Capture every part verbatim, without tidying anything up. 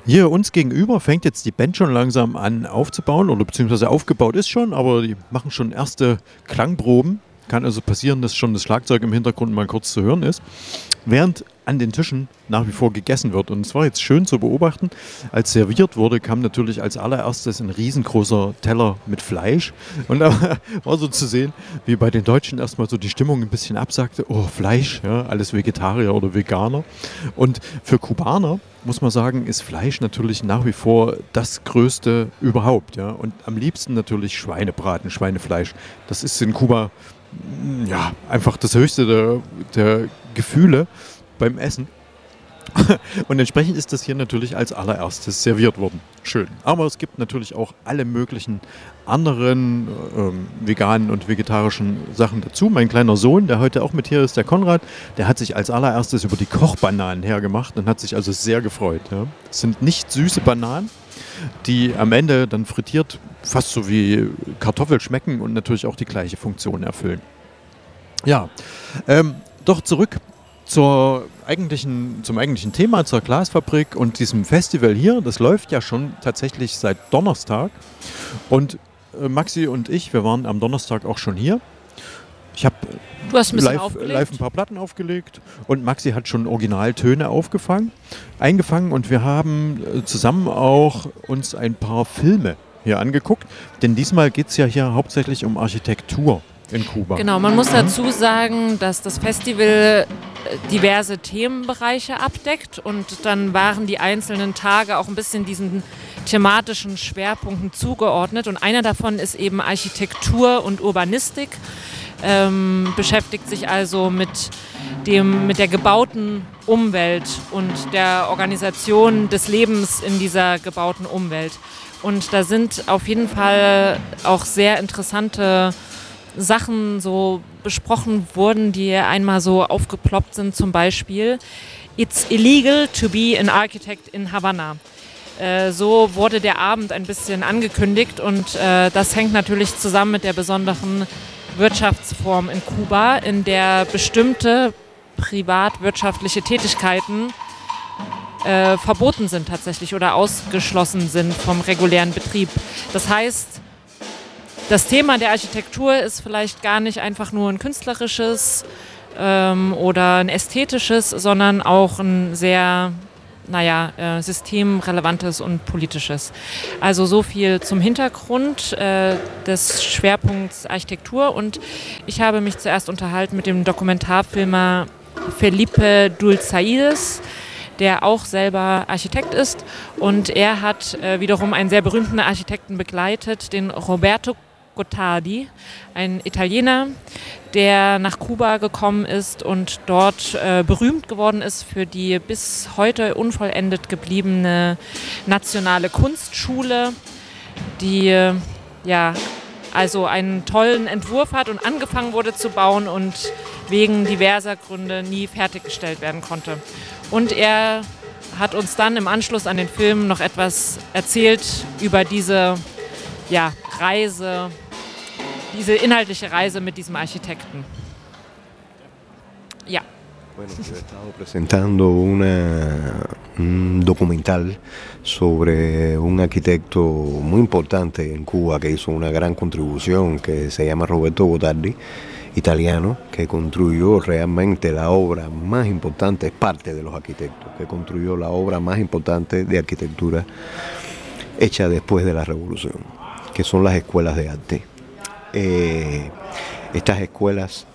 Hier uns gegenüber fängt jetzt die Band schon langsam an aufzubauen oder beziehungsweise aufgebaut ist schon, aber die machen schon erste Klangproben. Kann also passieren, dass schon das Schlagzeug im Hintergrund mal kurz zu hören ist, während an den Tischen nach wie vor gegessen wird. Und es war jetzt schön zu beobachten, als serviert wurde, kam natürlich als allererstes ein riesengroßer Teller mit Fleisch. Und da war so zu sehen, wie bei den Deutschen erstmal so die Stimmung ein bisschen absagte, oh Fleisch, ja, alles Vegetarier oder Veganer. Und für Kubaner, muss man sagen, ist Fleisch natürlich nach wie vor das Größte überhaupt. Ja? Und am liebsten natürlich Schweinebraten, Schweinefleisch. Das ist in Kuba ja, einfach das höchste der, der Gefühle beim Essen. Und entsprechend ist das hier natürlich als allererstes serviert worden. Schön. Aber es gibt natürlich auch alle möglichen anderen ähm, veganen und vegetarischen Sachen dazu. Mein kleiner Sohn, der heute auch mit hier ist, der Konrad, der hat sich als allererstes über die Kochbananen hergemacht und hat sich also sehr gefreut. Ja. Das sind nicht süße Bananen, die am Ende dann frittiert fast so wie Kartoffel schmecken und natürlich auch die gleiche Funktion erfüllen. Ja, ähm, doch zurück zur eigentlichen, zum eigentlichen Thema, zur Glasfabrik und diesem Festival hier. Das läuft ja schon tatsächlich seit Donnerstag. Und äh, Maxi und ich, wir waren am Donnerstag auch schon hier. Ich habe live, live ein paar Platten aufgelegt und Maxi hat schon Originaltöne aufgefangen, eingefangen und wir haben äh, zusammen auch uns ein paar Filme hier angeguckt, denn diesmal geht es ja hier hauptsächlich um Architektur in Kuba. Genau, man muss dazu sagen, dass das Festival diverse Themenbereiche abdeckt und dann waren die einzelnen Tage auch ein bisschen diesen thematischen Schwerpunkten zugeordnet und einer davon ist eben Architektur und Urbanistik, ähm, beschäftigt sich also mit dem, mit der gebauten Umwelt und der Organisation des Lebens in dieser gebauten Umwelt. Und da sind auf jeden Fall auch sehr interessante Sachen so besprochen worden, die einmal so aufgeploppt sind, zum Beispiel It's illegal to be an architect in Havanna. Äh, so wurde der Abend ein bisschen angekündigt und äh, das hängt natürlich zusammen mit der besonderen Wirtschaftsform in Kuba, in der bestimmte privatwirtschaftliche Tätigkeiten äh, verboten sind tatsächlich oder ausgeschlossen sind vom regulären Betrieb. Das heißt, das Thema der Architektur ist vielleicht gar nicht einfach nur ein künstlerisches ähm, oder ein ästhetisches, sondern auch ein sehr, naja, äh, systemrelevantes und politisches. Also so viel zum Hintergrund äh, des Schwerpunkts Architektur und ich habe mich zuerst unterhalten mit dem Dokumentarfilmer Felipe Dulzaides, der auch selber Architekt ist und er hat äh, wiederum einen sehr berühmten Architekten begleitet, den Roberto Gottardi, ein Italiener, der nach Kuba gekommen ist und dort äh, berühmt geworden ist für die bis heute unvollendet gebliebene nationale Kunstschule, die äh, ja also einen tollen Entwurf hat und angefangen wurde zu bauen und wegen diverser Gründe nie fertiggestellt werden konnte. Und er hat uns dann im Anschluss an den Film noch etwas erzählt über diese ja, Reise, diese inhaltliche Reise mit diesem Architekten. Ja. Bueno, yo he estado presentando una, un documental sobre un arquitecto muy importante en Cuba que hizo una gran contribución, que se llama Roberto Gottardi, italiano, que construyó realmente la obra más importante, es parte de los arquitectos, que construyó la obra más importante de arquitectura hecha después de la Revolución, que son las escuelas de arte. Eh, estas escuelas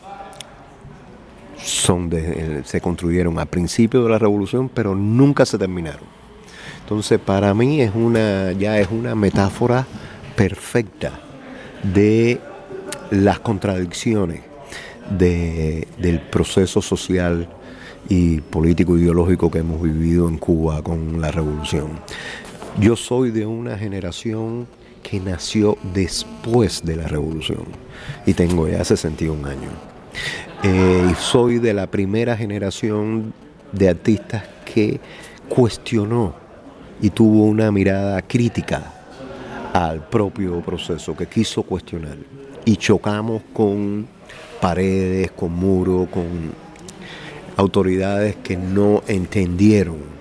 son de, se construyeron a principios de la Revolución, pero nunca se terminaron. Entonces, para mí es una, ya es una metáfora perfecta de las contradicciones de, del proceso social y político ideológico que hemos vivido en Cuba con la Revolución. Yo soy de una generación que nació después de la Revolución y tengo ya sesenta y un años. Eh, soy de la primera generación de artistas que cuestionó y tuvo una mirada crítica al propio proceso, que quiso cuestionar. Y chocamos con paredes, con muros, con autoridades que no entendieron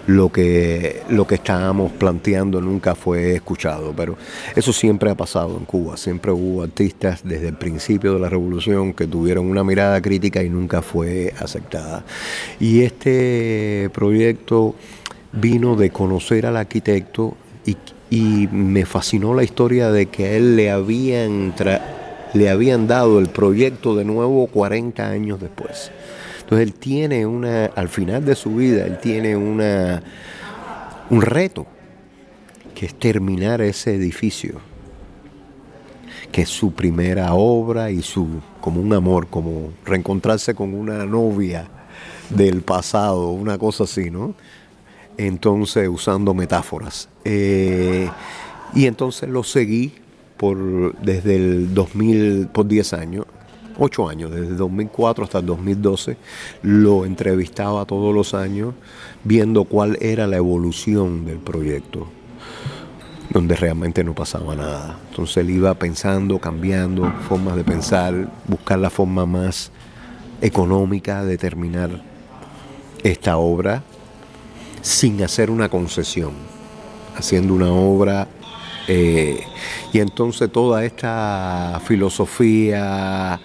lo que, lo que estábamos planteando nunca fue escuchado. Pero eso siempre ha pasado en Cuba. Siempre hubo artistas desde el principio de la revolución que tuvieron una mirada crítica y nunca fue aceptada. Y este proyecto vino de conocer al arquitecto y, y me fascinó la historia de que a él le habían, tra- le habían dado el proyecto de nuevo cuarenta años después. Entonces él tiene una, al final de su vida, él tiene una, un reto, que es terminar ese edificio, que es su primera obra y su, como un amor, como reencontrarse con una novia del pasado, una cosa así, ¿no? Entonces, usando metáforas. Eh, y entonces lo seguí por, desde el dos mil, por diez años. Ocho años, desde el dos mil cuatro hasta el dos mil doce, lo entrevistaba todos los años, viendo cuál era la evolución del proyecto, donde realmente no pasaba nada. Entonces él iba pensando, cambiando formas de pensar, buscar la forma más económica de terminar esta obra sin hacer una concesión, haciendo una obra. Eh, y entonces toda esta filosofía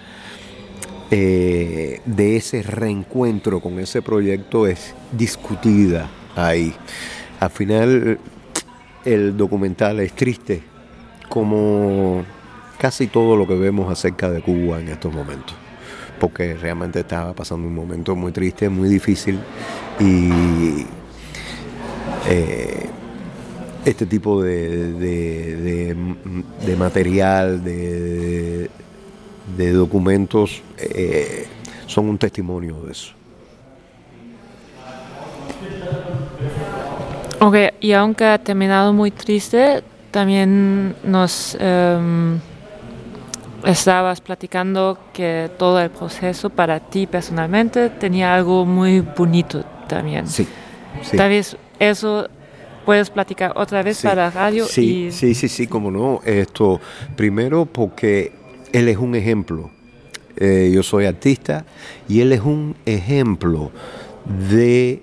Eh, de ese reencuentro con ese proyecto es discutida ahí. Al final el documental es triste, como casi todo lo que vemos acerca de Cuba en estos momentos, porque realmente estaba pasando un momento muy triste, muy difícil, y eh, este tipo de, de, de, de material, de, de documentos, eh, son un testimonio de eso. Ok, y aunque ha terminado muy triste, también nos um, estabas platicando que todo el proceso para ti personalmente tenía algo muy bonito también. Sí, sí. Tal vez eso puedes platicar otra vez Sí, para la radio. sí, y... sí, sí, sí, como no. Esto, primero porque él es un ejemplo. Eh, yo soy artista y él es un ejemplo de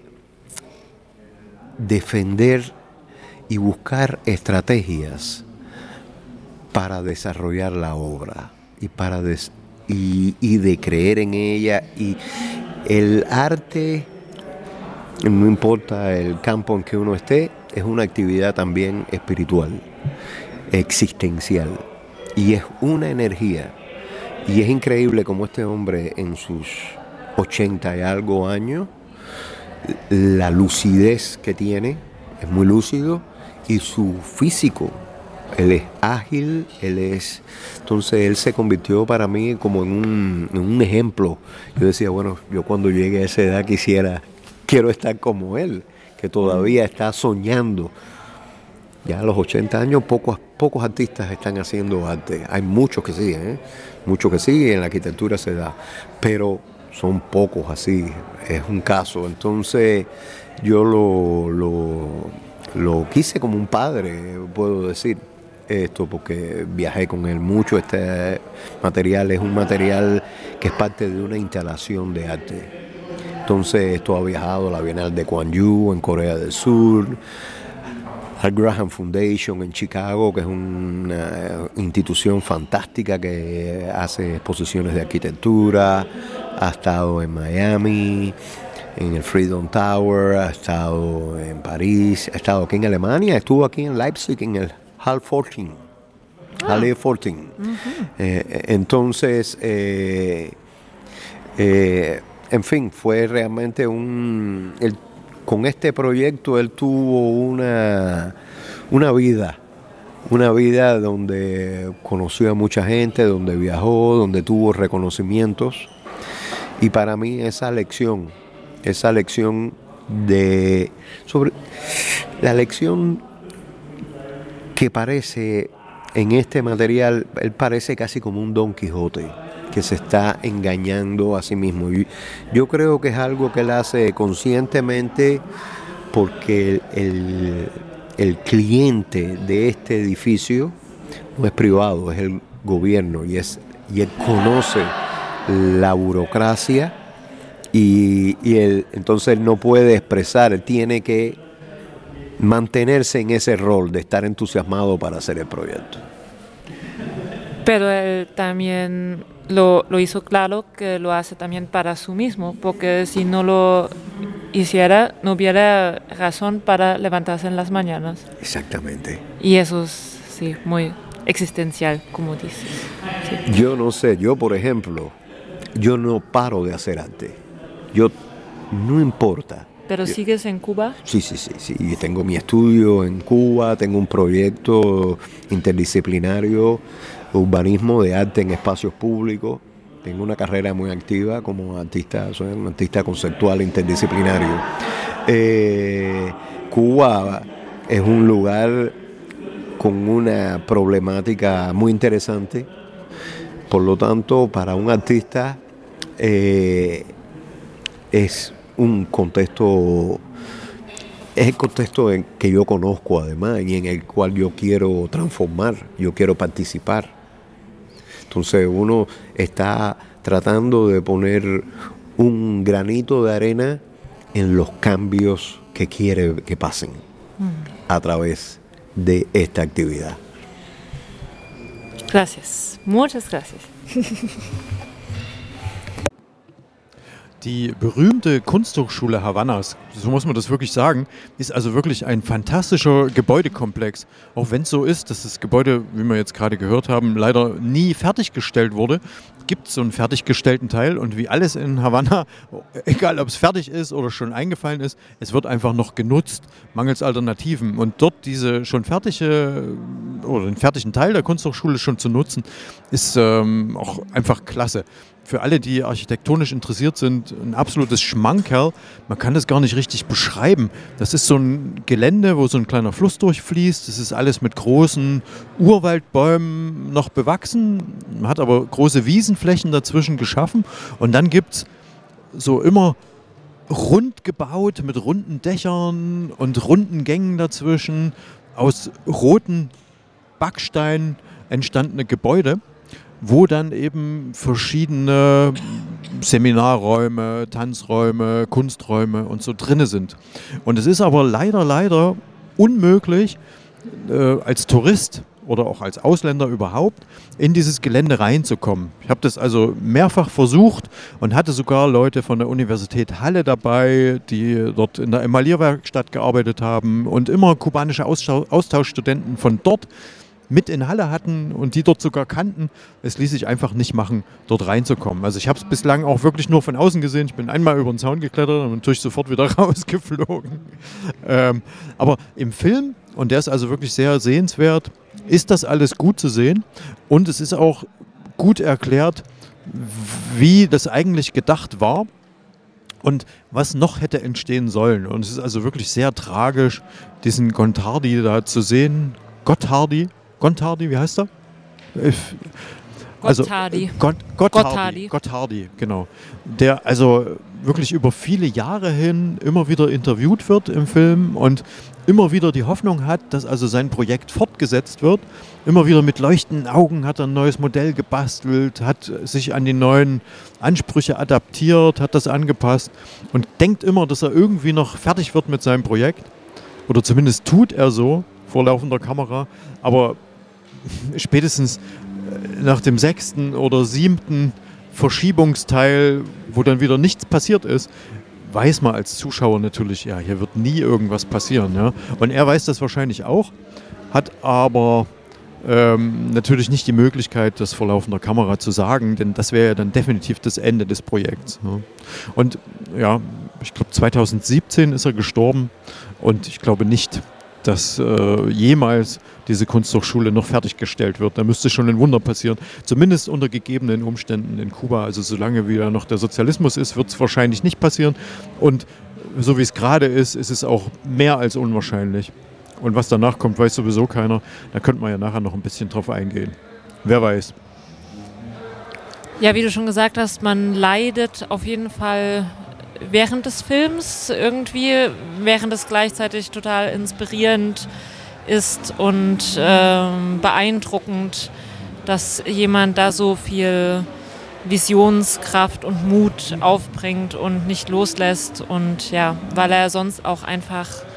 defender y buscar estrategias para desarrollar la obra y para des- y, y de creer en ella. Y el arte, no importa el campo en que uno esté, es una actividad también espiritual, existencial, y es una energía. Y es increíble como este hombre en sus ochenta y algo años, la lucidez que tiene, es muy lúcido, y su físico, él es ágil, él es... Entonces él se convirtió para mí como en un, en un ejemplo. Yo decía, bueno, yo cuando llegue a esa edad quisiera, quiero estar como él, que todavía está soñando. Ya a los ochenta años pocos, pocos artistas están haciendo arte. Hay muchos que sí, ¿eh? Muchos que sí, en la arquitectura se da, pero son pocos así, es un caso. Entonces yo lo, lo, lo quise como un padre, puedo decir esto, porque viajé con él mucho. Este material es un material que es parte de una instalación de arte. Entonces esto ha viajado a la Bienal de Gwangju en Corea del Sur, al Graham Foundation en Chicago, que es una institución fantástica que hace exposiciones de arquitectura. Ha estado en Miami, en el Freedom Tower, ha estado en París, ha estado aquí en Alemania, estuvo aquí en Leipzig, en el Halle fourteen. Ah. Halle fourteen. Uh-huh. Eh, entonces, eh, eh, en fin, fue realmente un... El, con este proyecto él tuvo una, una vida, una vida donde conoció a mucha gente, donde viajó, donde tuvo reconocimientos. Y para mí esa lección, esa lección de, sobre la lección que parece en este material, él parece casi como un Don Quijote, que se está engañando a sí mismo. Y yo creo que es algo que él hace conscientemente, porque el, el cliente de este edificio no es privado, es el gobierno, y, es, y él conoce la burocracia, y, y él, entonces él no puede expresar, él tiene que mantenerse en ese rol de estar entusiasmado para hacer el proyecto. Pero él también lo, lo hizo claro que lo hace también para sí mismo, porque si no lo hiciera, no hubiera razón para levantarse en las mañanas. Exactamente. Y eso es, sí, muy existencial, como dices. Sí. Yo no sé, yo por ejemplo, yo no paro de hacer arte. Yo, no importa. ¿Pero yo, sigues en Cuba? Sí, sí, sí, sí. Yo tengo mi estudio en Cuba, tengo un proyecto interdisciplinario, urbanismo de arte en espacios públicos. Tengo una carrera muy activa como artista, soy un artista conceptual interdisciplinario. Eh, Cuba es un lugar con una problemática muy interesante. Por lo tanto, para un artista eh, es un contexto, es el contexto en que yo conozco además y en el cual yo quiero transformar, yo quiero participar. Entonces uno está tratando de poner un granito de arena en los cambios que quiere que pasen mm. a través de esta actividad. Gracias, muchas gracias. Die berühmte Kunsthochschule Havanas, so muss man das wirklich sagen, ist also wirklich ein fantastischer Gebäudekomplex. Auch wenn es so ist, dass das Gebäude, wie wir jetzt gerade gehört haben, leider nie fertiggestellt wurde, gibt es so einen fertiggestellten Teil. Und wie alles in Havanna, egal ob es fertig ist oder schon eingefallen ist, es wird einfach noch genutzt, mangels Alternativen. Und dort diese schon fertige oder den fertigen Teil der Kunsthochschule schon zu nutzen, ist ähm, auch einfach klasse. Für alle, die architektonisch interessiert sind, ein absolutes Schmankerl. Man kann das gar nicht richtig beschreiben. Das ist so ein Gelände, wo so ein kleiner Fluss durchfließt. Das ist alles mit großen Urwaldbäumen noch bewachsen. Man hat aber große Wiesenflächen dazwischen geschaffen. Und dann gibt es so immer rund gebaut mit runden Dächern und runden Gängen dazwischen aus roten Backsteinen entstandene Gebäude, wo dann eben verschiedene Seminarräume, Tanzräume, Kunsträume und so drinne sind. Und es ist aber leider, leider unmöglich, äh, als Tourist oder auch als Ausländer überhaupt in dieses Gelände reinzukommen. Ich habe das also mehrfach versucht und hatte sogar Leute von der Universität Halle dabei, die dort in der Emaillierwerkstatt gearbeitet haben und immer kubanische Austauschstudenten von dort mit in Halle hatten und die dort sogar kannten. Es ließ sich einfach nicht machen, dort reinzukommen. Also ich habe es bislang auch wirklich nur von außen gesehen. Ich bin einmal über den Zaun geklettert und natürlich sofort wieder rausgeflogen. Ähm, aber im Film, und der ist also wirklich sehr sehenswert, ist das alles gut zu sehen. Und es ist auch gut erklärt, wie das eigentlich gedacht war und was noch hätte entstehen sollen. Und es ist also wirklich sehr tragisch, diesen Gontardi da zu sehen. Gottardi, Gontardi, wie heißt er? Also, Gottardi. Gott, Gottardi. Gottardi, genau. Der also wirklich über viele Jahre hin immer wieder interviewt wird im Film und immer wieder die Hoffnung hat, dass also sein Projekt fortgesetzt wird. Immer wieder mit leuchtenden Augen hat er ein neues Modell gebastelt, hat sich an die neuen Ansprüche adaptiert, hat das angepasst und denkt immer, dass er irgendwie noch fertig wird mit seinem Projekt. Oder zumindest tut er so vor laufender Kamera, aber spätestens nach dem sechsten oder siebten Verschiebungsteil, wo dann wieder nichts passiert ist, weiß man als Zuschauer natürlich, ja, hier wird nie irgendwas passieren. Ja? Und er weiß das wahrscheinlich auch, hat aber ähm, natürlich nicht die Möglichkeit, das vor laufender Kamera zu sagen, denn das wäre ja dann definitiv das Ende des Projekts. Ja? Und ja, ich glaube zweitausendsiebzehn ist er gestorben und ich glaube nicht, dass äh, jemals diese Kunsthochschule noch fertiggestellt wird. Da müsste schon ein Wunder passieren. Zumindest unter gegebenen Umständen in Kuba. Also solange wieder noch der Sozialismus ist, wird es wahrscheinlich nicht passieren. Und so wie es gerade ist, ist es auch mehr als unwahrscheinlich. Und was danach kommt, weiß sowieso keiner. Da könnte man ja nachher noch ein bisschen drauf eingehen. Wer weiß. Ja, wie du schon gesagt hast, man leidet auf jeden Fall während des Films irgendwie, während es gleichzeitig total inspirierend ist und ähm, beeindruckend, dass jemand da so viel Visionskraft und Mut aufbringt und nicht loslässt und ja, weil er sonst auch einfach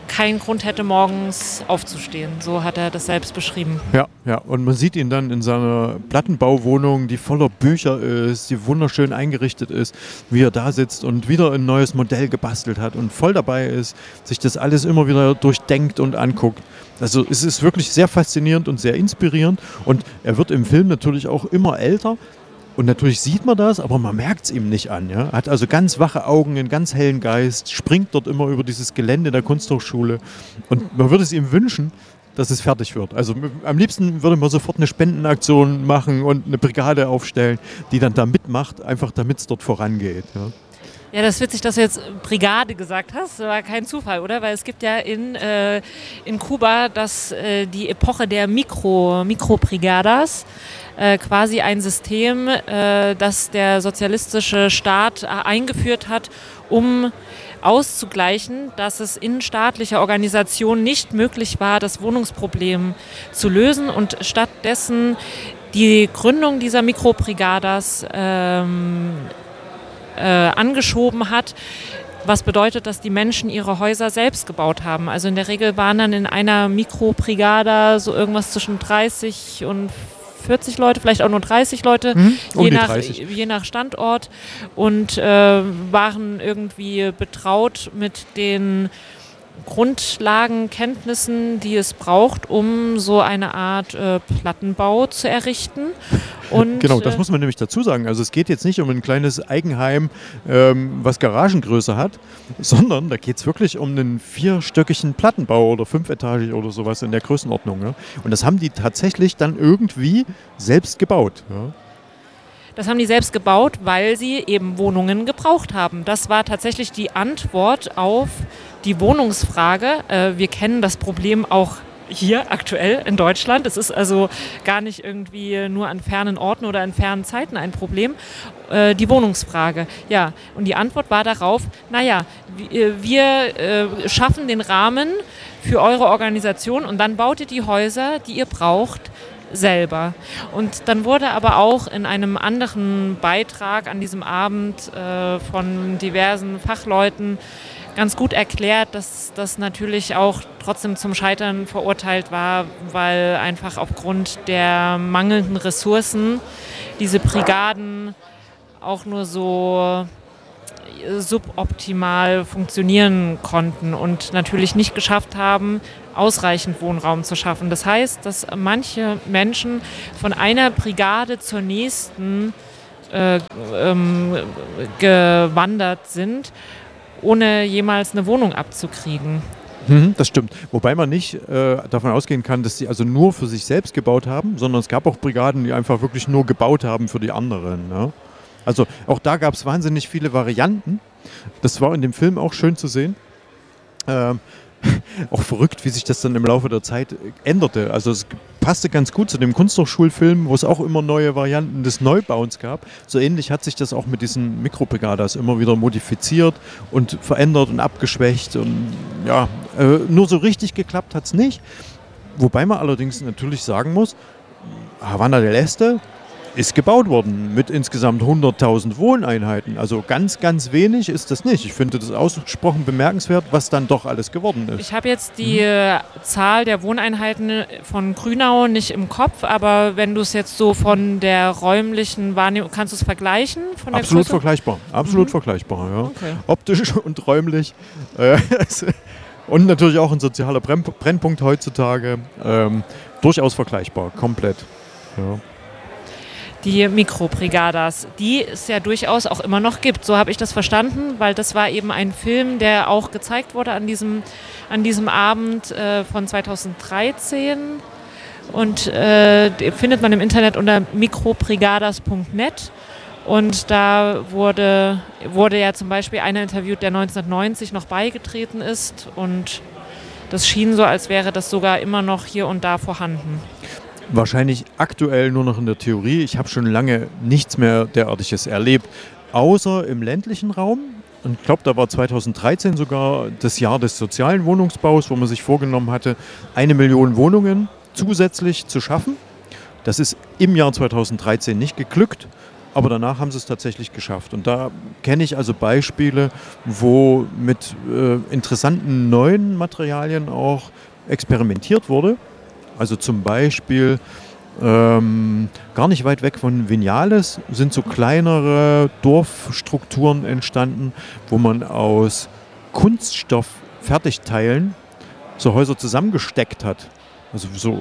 keinen Grund hätte, morgens aufzustehen. So hat er das selbst beschrieben. Ja, ja. Und man sieht ihn dann in seiner Plattenbauwohnung, die voller Bücher ist, die wunderschön eingerichtet ist, wie er da sitzt und wieder ein neues Modell gebastelt hat und voll dabei ist, sich das alles immer wieder durchdenkt und anguckt. Also es ist wirklich sehr faszinierend und sehr inspirierend und er wird im Film natürlich auch immer älter. Und natürlich sieht man das, aber man merkt es ihm nicht an. Ja? Er hat also ganz wache Augen, einen ganz hellen Geist, springt dort immer über dieses Gelände der Kunsthochschule. Und man würde es ihm wünschen, dass es fertig wird. Also am liebsten würde man sofort eine Spendenaktion machen und eine Brigade aufstellen, die dann da mitmacht, einfach damit es dort vorangeht. Ja? Ja, das ist witzig, dass du jetzt Brigade gesagt hast. Das war kein Zufall, oder? Weil es gibt ja in, äh, in Kuba das, äh, die Epoche der Mikro, Mikrobrigadas, äh, quasi ein System, äh, das der sozialistische Staat äh, eingeführt hat, um auszugleichen, dass es in staatlicher Organisation nicht möglich war, das Wohnungsproblem zu lösen und stattdessen die Gründung dieser Mikrobrigadas ähm, Äh, angeschoben hat, was bedeutet, dass die Menschen ihre Häuser selbst gebaut haben. Also in der Regel waren dann in einer Mikrobrigada so irgendwas zwischen dreißig und vierzig Leute, vielleicht auch nur dreißig Leute, mhm, um je, nach, dreißig. je nach Standort und äh, waren irgendwie betraut mit den Grundlagenkenntnissen, die es braucht, um so eine Art äh, Plattenbau zu errichten. Und, genau, das muss man nämlich dazu sagen. Also es geht jetzt nicht um ein kleines Eigenheim, ähm, was Garagengröße hat, sondern da geht es wirklich um einen vierstöckigen Plattenbau oder fünfetagig oder sowas in der Größenordnung. Ja? Und das haben die tatsächlich dann irgendwie selbst gebaut. Ja? Das haben die selbst gebaut, weil sie eben Wohnungen gebraucht haben. Das war tatsächlich die Antwort auf die Wohnungsfrage. Äh, wir kennen das Problem auch hier aktuell in Deutschland. Es ist also gar nicht irgendwie nur an fernen Orten oder in fernen Zeiten ein Problem. Äh, die Wohnungsfrage, ja. Und die Antwort war darauf, naja, wir, wir äh, schaffen den Rahmen für eure Organisation und dann baut ihr die Häuser, die ihr braucht, selber. Und dann wurde aber auch in einem anderen Beitrag an diesem Abend äh, von diversen Fachleuten ganz gut erklärt, dass das natürlich auch trotzdem zum Scheitern verurteilt war, weil einfach aufgrund der mangelnden Ressourcen diese Brigaden auch nur so suboptimal funktionieren konnten und natürlich nicht geschafft haben, ausreichend Wohnraum zu schaffen. Das heißt, dass manche Menschen von einer Brigade zur nächsten äh, ähm, gewandert sind, ohne jemals eine Wohnung abzukriegen. Mhm, das stimmt. Wobei man nicht äh, davon ausgehen kann, dass sie also nur für sich selbst gebaut haben, sondern es gab auch Brigaden, die einfach wirklich nur gebaut haben für die anderen. Ne? Also auch da gab es wahnsinnig viele Varianten. Das war in dem Film auch schön zu sehen. Ähm, auch verrückt, wie sich das dann im Laufe der Zeit änderte. Also es passte ganz gut zu dem Kunsthochschulfilm, wo es auch immer neue Varianten des Neubauens gab. So ähnlich hat sich das auch mit diesen Mikrobrigadas immer wieder modifiziert und verändert und abgeschwächt. Und ja, äh, nur so richtig geklappt hat es nicht. Wobei man allerdings natürlich sagen muss, Havana del Este ist gebaut worden mit insgesamt hunderttausend Wohneinheiten. Also ganz, ganz wenig ist das nicht. Ich finde das ausgesprochen bemerkenswert, was dann doch alles geworden ist. Ich habe jetzt die mhm. Zahl der Wohneinheiten von Grünau nicht im Kopf, aber wenn du es jetzt so von der räumlichen Wahrnehmung, kannst du es vergleichen? Von der Absolut Größe? vergleichbar. Absolut mhm. vergleichbar, ja. Okay. Optisch und räumlich. Äh, und natürlich auch ein sozialer Brennpunkt heutzutage. Ähm, durchaus vergleichbar, komplett. Ja. Die Mikrobrigadas, die es ja durchaus auch immer noch gibt. So habe ich das verstanden, weil das war eben ein Film, der auch gezeigt wurde an diesem, an diesem Abend äh, von zweitausenddreizehn. Und äh, findet man im Internet unter mikrobrigadas punkt net. Und da wurde, wurde ja zum Beispiel einer interviewt, der neunzehnhundertneunzig noch beigetreten ist. Und das schien so, als wäre das sogar immer noch hier und da vorhanden. Wahrscheinlich aktuell nur noch in der Theorie. Ich habe schon lange nichts mehr derartiges erlebt, außer im ländlichen Raum. Und ich glaube, da war zweitausenddreizehn sogar das Jahr des sozialen Wohnungsbaus, wo man sich vorgenommen hatte, eine Million Wohnungen zusätzlich zu schaffen. Das ist im Jahr zweitausenddreizehn nicht geglückt. aber danach haben sie es tatsächlich geschafft. Und da kenne ich also Beispiele, wo mit äh, interessanten neuen Materialien auch experimentiert wurde. Also zum Beispiel ähm, gar nicht weit weg von Viñales sind so kleinere Dorfstrukturen entstanden, wo man aus Kunststoff-Fertigteilen so Häuser zusammengesteckt hat. Also so,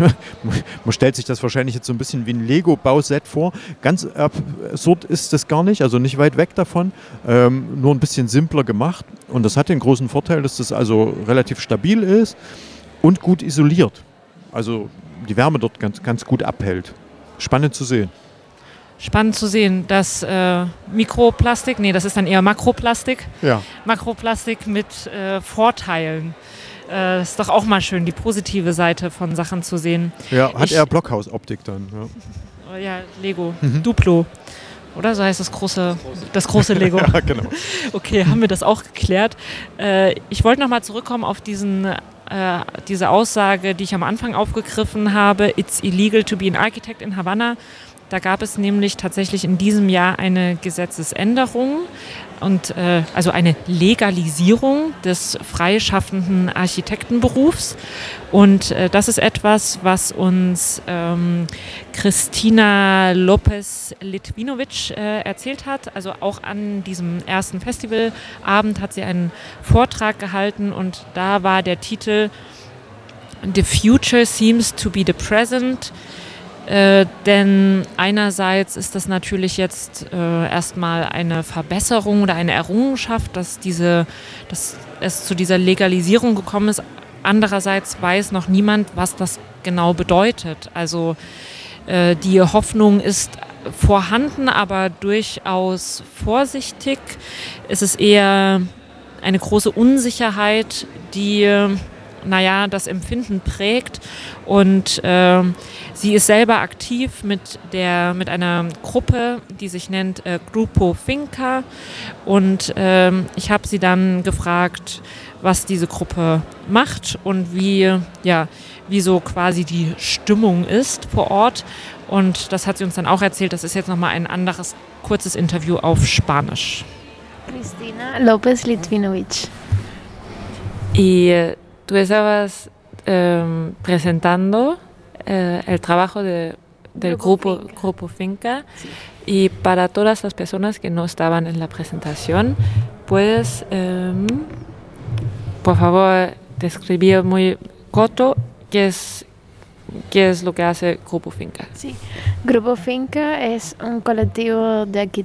man stellt sich das wahrscheinlich jetzt so ein bisschen wie ein Lego-Bauset vor. Ganz absurd ist das gar nicht, also nicht weit weg davon, ähm, nur ein bisschen simpler gemacht. Und das hat den großen Vorteil, dass das also relativ stabil ist und gut isoliert. Also die Wärme dort ganz, ganz gut abhält. Spannend zu sehen. Spannend zu sehen, dass äh, Mikroplastik, nee, das ist dann eher Makroplastik, ja. Makroplastik mit äh, Vorteilen. Das ist doch auch mal schön, die positive Seite von Sachen zu sehen. Ja, hat ich, eher Blockhaus-Optik dann. Ja, ja Lego, mhm. Duplo. Oder so heißt das große, das große Lego. Ja, genau. Okay, haben wir das auch geklärt. Äh, ich wollte nochmal zurückkommen auf diesen, äh, diese Aussage, die ich am Anfang aufgegriffen habe. It's illegal to be an architect in Havanna. Da gab es nämlich tatsächlich in diesem Jahr eine Gesetzesänderung und äh, also eine Legalisierung des freischaffenden Architektenberufs. Und äh, das ist etwas, was uns ähm, Christina Lopez-Litvinovic äh, erzählt hat. Also auch an diesem ersten Festivalabend hat sie einen Vortrag gehalten und da war der Titel The Future Seems to be the Present. Äh, denn einerseits ist das natürlich jetzt äh, erstmal eine Verbesserung oder eine Errungenschaft, dass, diese, dass es zu dieser Legalisierung gekommen ist. Andererseits weiß noch niemand, was das genau bedeutet. Also äh, die Hoffnung ist vorhanden, aber durchaus vorsichtig. Es ist eher eine große Unsicherheit, die naja, das Empfinden prägt und äh, sie ist selber aktiv mit, der, mit einer Gruppe, die sich nennt äh, Grupo Finca und äh, ich habe sie dann gefragt, was diese Gruppe macht und wie, ja, wie so quasi die Stimmung ist vor Ort und das hat sie uns dann auch erzählt, das ist jetzt nochmal ein anderes kurzes Interview auf Spanisch. Cristina López-Litvinovic. Y tú estabas eh, presentando eh, el trabajo de, del grupo, Grupo Finca, grupo Finca sí. Y para todas las personas que no estaban en la presentación, ¿puedes, eh, por favor, describir muy corto qué es, qué es lo que hace Grupo Finca? Sí. Grupo Finca es un colectivo de,